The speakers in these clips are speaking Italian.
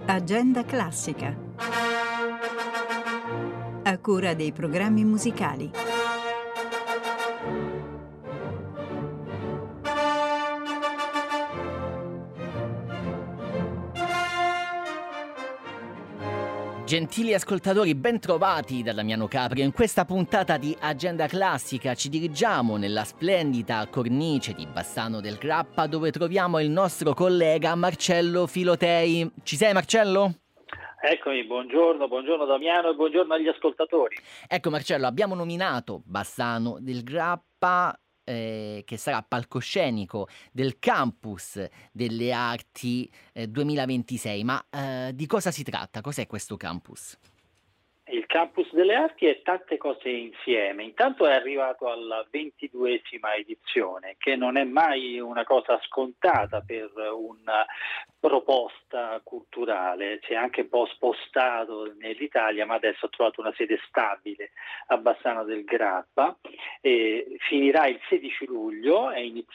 Agenda classica. A cura dei programmi musicali. Gentili ascoltatori, ben trovati da Damiano Caprio. In questa puntata di Agenda Classica ci dirigiamo nella splendida cornice di Bassano del Grappa, dove troviamo il nostro collega Marcello Filotei. Ci sei, Marcello? Eccomi, buongiorno Damiano e buongiorno agli ascoltatori. Ecco, Marcello, abbiamo nominato Bassano del Grappa, che sarà palcoscenico del Campus delle Arti 2026, ma di cosa si tratta? Cos'è questo campus? Il Campus delle Arti è tante cose insieme. Intanto è arrivato alla 22esima edizione, che non è mai una cosa scontata per una proposta culturale. Si è anche un po' spostato nell'Italia, ma adesso ha trovato una sede stabile a Bassano del Grappa. Finirà il 16 luglio,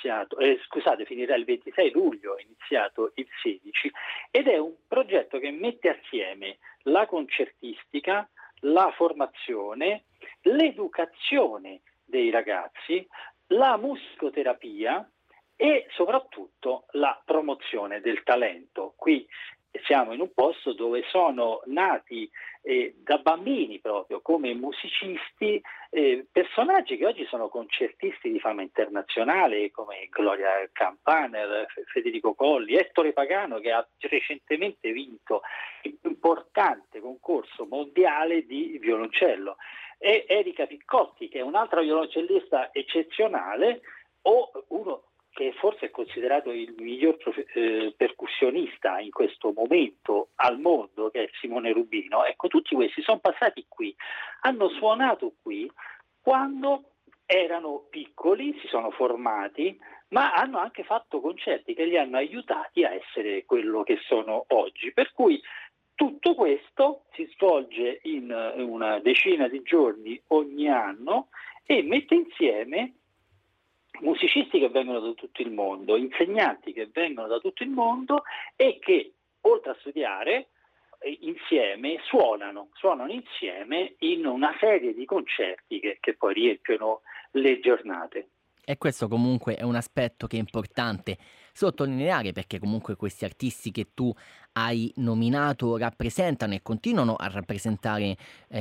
finirà il 26 luglio, è iniziato il 16, ed è un progetto che mette assieme la concertistica, la formazione, l'educazione dei ragazzi, la musicoterapia e soprattutto la promozione del talento. Qui siamo in un posto dove sono nati da bambini proprio come musicisti personaggi che oggi sono concertisti di fama internazionale come Gloria Campaner, Federico Colli, Ettore Pagano, che ha recentemente vinto il più importante concorso mondiale di violoncello, e Erika Piccotti, che è un'altra violoncellista eccezionale, o uno che forse è considerato il miglior percussionista in questo momento al mondo, che è Simone Rubino. Ecco, tutti questi sono passati qui, hanno suonato qui quando erano piccoli, si sono formati, ma hanno anche fatto concerti che li hanno aiutati a essere quello che sono oggi. Per cui tutto questo si svolge in una decina di giorni ogni anno e mette insieme musicisti che vengono da tutto il mondo, insegnanti che vengono da tutto il mondo e che, oltre a studiare insieme, suonano insieme in una serie di concerti che poi riempiono le giornate. E questo comunque è un aspetto che è importante sottolineare, perché comunque questi artisti che tu hai nominato rappresentano e continuano a rappresentare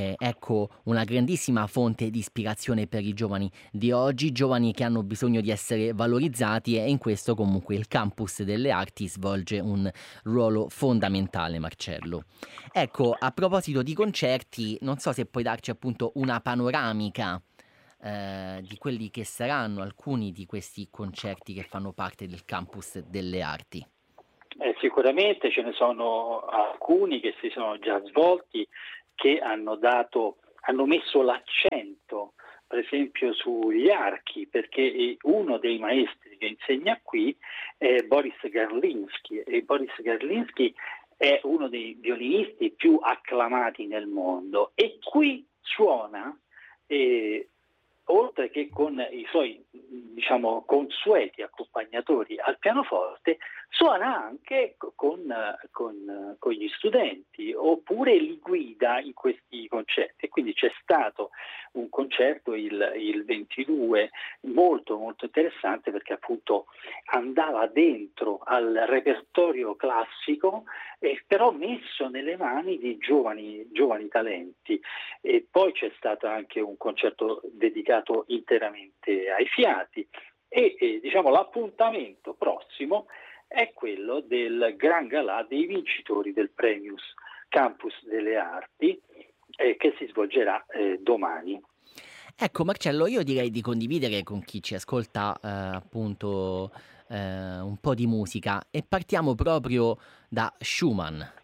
una grandissima fonte di ispirazione per i giovani di oggi, giovani che hanno bisogno di essere valorizzati, e in questo comunque il Campus delle Arti svolge un ruolo fondamentale, Marcello. Ecco, a proposito di concerti, non so se puoi darci appunto una panoramica di quelli che saranno alcuni di questi concerti che fanno parte del Campus delle Arti. Sicuramente ce ne sono alcuni che si sono già svolti, che hanno messo l'accento per esempio sugli archi, perché uno dei maestri che insegna qui è Boris Garlinsky, e Boris Garlinsky è uno dei violinisti più acclamati nel mondo, e qui suona oltre che con i suoi consueti accompagnatori al pianoforte, suona anche con gli studenti, oppure li guida in questi concerti. E quindi c'è stato un concerto il 22 molto molto interessante, perché appunto andava dentro al repertorio classico, però messo nelle mani di giovani talenti. E poi c'è stato anche un concerto dedicato interamente ai fiati, e l'appuntamento prossimo è quello del Gran Galà dei vincitori del Premius Campus delle Arti, che si svolgerà domani. Ecco, Marcello, io direi di condividere con chi ci ascolta un po' di musica, e partiamo proprio da Schumann.